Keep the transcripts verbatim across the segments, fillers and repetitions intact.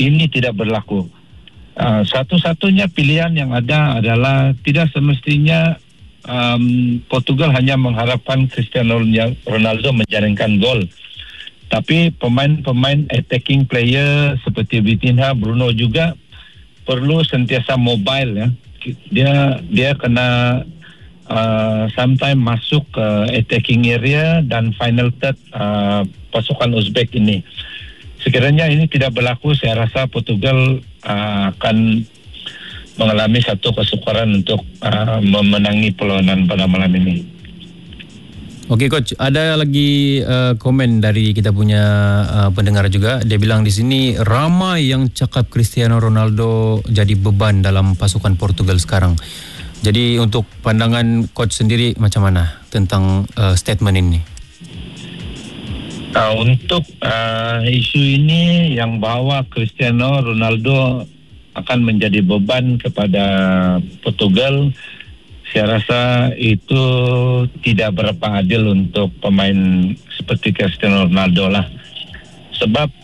ini tidak berlaku. Uh, satu-satunya pilihan yang ada adalah tidak semestinya um, Portugal hanya mengharapkan Cristiano Ronaldo menjaringkan gol, tapi pemain-pemain attacking player seperti Vitinha, Bruno juga perlu sentiasa mobile ya. Dia dia kena uh, sometime masuk ke attacking area dan final third uh, pasukan Uzbek ini. Sekiranya ini tidak berlaku, saya rasa Portugal uh, akan mengalami satu kesukaran untuk uh, memenangi perlawanan pada malam ini. Okey coach, ada lagi uh, komen dari kita punya uh, pendengar juga. Dia bilang di sini ramai yang cakap Cristiano Ronaldo jadi beban dalam pasukan Portugal sekarang. Jadi untuk pandangan coach sendiri macam mana tentang uh, statement ini? Uh, untuk uh, isu ini yang bahawa Cristiano Ronaldo akan menjadi beban kepada Portugal, saya rasa itu tidak berapa adil untuk pemain seperti Cristiano Ronaldo lah. Sebab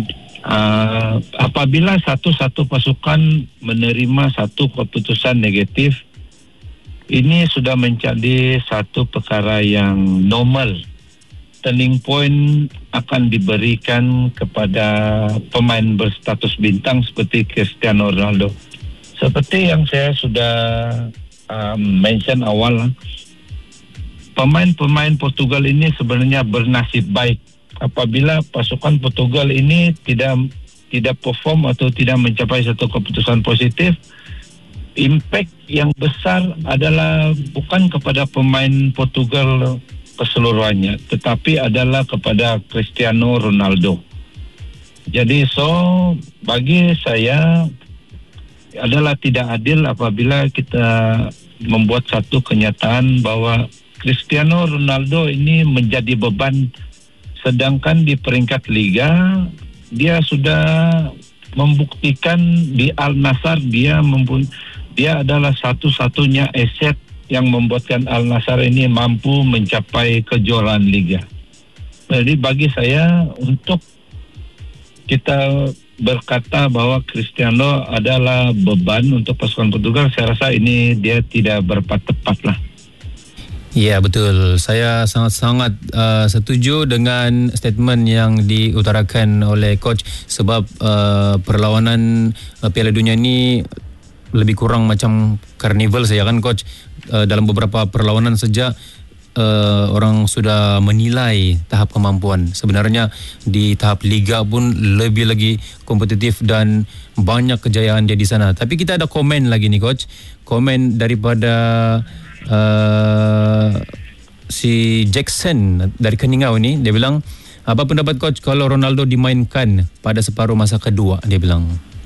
uh, apabila satu-satu pasukan menerima satu keputusan negatif, ini sudah menjadi satu perkara yang normal. Turning point akan diberikan kepada pemain berstatus bintang seperti Cristiano Ronaldo. Seperti yang saya sudah um, mention awal, pemain-pemain Portugal ini sebenarnya bernasib baik apabila pasukan Portugal ini tidak tidak perform atau tidak mencapai satu keputusan positif. Impact yang besar adalah bukan kepada pemain Portugal keseluruhannya, tetapi adalah kepada Cristiano Ronaldo. Jadi so bagi saya adalah tidak adil apabila kita membuat satu kenyataan bahwa Cristiano Ronaldo ini menjadi beban, sedangkan di peringkat liga dia sudah membuktikan di Al Nassr dia mempu- dia adalah satu-satunya aset yang membuatkan Al Nassr ini mampu mencapai kejuaraan liga. Jadi bagi saya, untuk kita berkata bahwa Cristiano adalah beban untuk pasukan Portugal, saya rasa ini dia tidak berpat tepat lah. Ya betul, saya sangat-sangat uh, setuju dengan statement yang diutarakan oleh coach, sebab uh, perlawanan uh, Piala Dunia ini lebih kurang macam karnival saja kan coach. Uh, dalam beberapa perlawanan saja uh, orang sudah menilai tahap kemampuan. Sebenarnya di tahap liga pun lebih lagi kompetitif dan banyak kejayaan dia di sana. Tapi kita ada komen lagi nih coach, komen daripada uh, si Jackson dari Keningau ni. Dia bilang, apa pendapat coach kalau Ronaldo dimainkan pada separuh masa kedua? Dia bilang,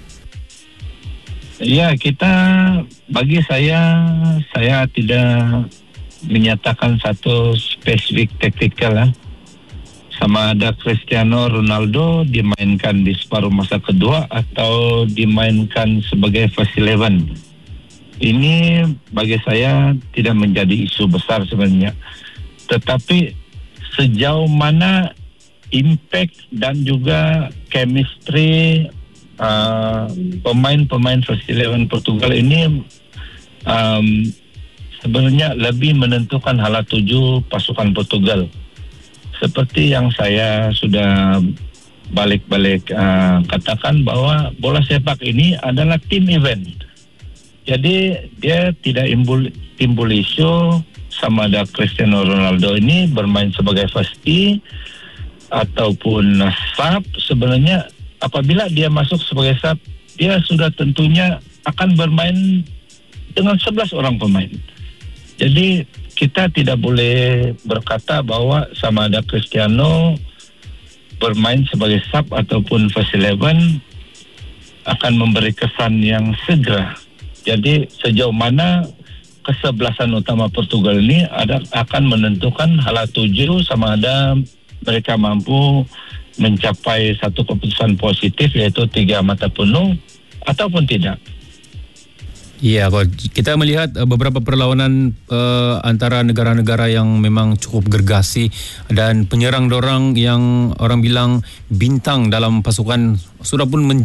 ya, kita, bagi saya, saya tidak menyatakan satu spesifik taktikal lah. Sama ada Cristiano Ronaldo dimainkan di separuh masa kedua atau dimainkan sebagai first eleven. Ini bagi saya tidak menjadi isu besar sebenarnya. Tetapi sejauh mana impact dan juga chemistry Uh, pemain-pemain first eleven Portugal ini um, sebenarnya lebih menentukan hala tuju pasukan Portugal. Seperti yang saya sudah balik-balik uh, katakan bahwa bola sepak ini adalah team event. Jadi dia tidak timbul, timbul isu sama ada Cristiano Ronaldo ini bermain sebagai first E ataupun sub. Sebenarnya apabila dia masuk sebagai sub, dia sudah tentunya akan bermain dengan sebelas orang pemain. Jadi kita tidak boleh berkata bahwa sama ada Cristiano bermain sebagai sub ataupun first eleven akan memberi kesan yang segera. Jadi sejauh mana kesebelasan utama Portugal ini ada, akan menentukan hala tuju sama ada mereka mampu mencapai satu keputusan positif, yaitu tiga mata penuh ataupun tidak. Ya, kita melihat beberapa perlawanan uh, antara negara-negara yang memang cukup gergasi dan penyerang dorang yang orang bilang bintang dalam pasukan sudah pun men-